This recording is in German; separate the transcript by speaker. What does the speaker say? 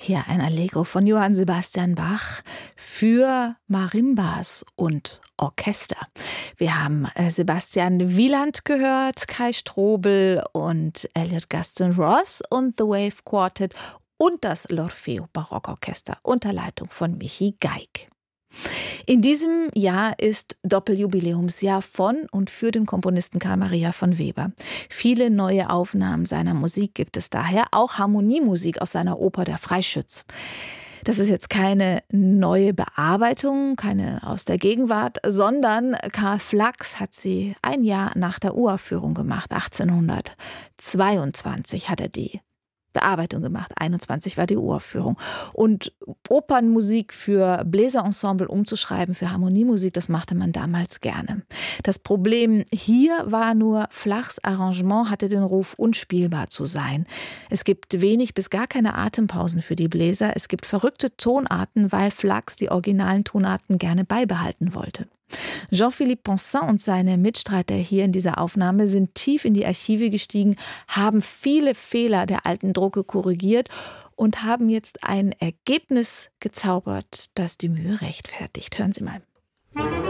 Speaker 1: Hier ein Allegro von Johann Sebastian Bach für Marimbas und Orchester. Wir haben Sebastian Wieland gehört, Kai Strobel und Elliot Gaston Ross und The Wave Quartet und das L'Orfeo Barockorchester unter Leitung von Michi Geig. In diesem Jahr ist Doppeljubiläumsjahr von und für den Komponisten Carl Maria von Weber. Viele neue Aufnahmen seiner Musik gibt es daher, auch Harmoniemusik aus seiner Oper Der Freischütz. Das ist jetzt keine neue Bearbeitung, keine aus der Gegenwart, sondern Karl Flachs hat sie ein Jahr nach der Uraufführung gemacht. 1822 hat er die Bearbeitung gemacht. 21 war die Uraufführung. Und Opernmusik für Bläserensemble umzuschreiben, für Harmoniemusik, das machte man damals gerne. Das Problem hier war nur, Flachs Arrangement hatte den Ruf, unspielbar zu sein. Es gibt wenig bis gar keine Atempausen für die Bläser. Es gibt verrückte Tonarten, weil Flachs die originalen Tonarten gerne beibehalten wollte. Jean-Philippe Ponsin und seine Mitstreiter hier in dieser Aufnahme sind tief in die Archive gestiegen, haben viele Fehler der alten Drucke korrigiert und haben jetzt ein Ergebnis gezaubert, das die Mühe rechtfertigt. Hören Sie mal.